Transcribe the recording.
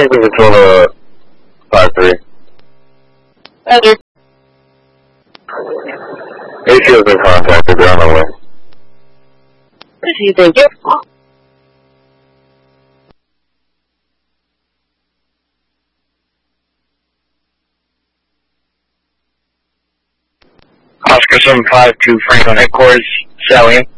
Franklin Control 5-3. Roger. ACO's been contacted. They're on their way. Thank you. Oscar 752 Franklin headquarters, Sally.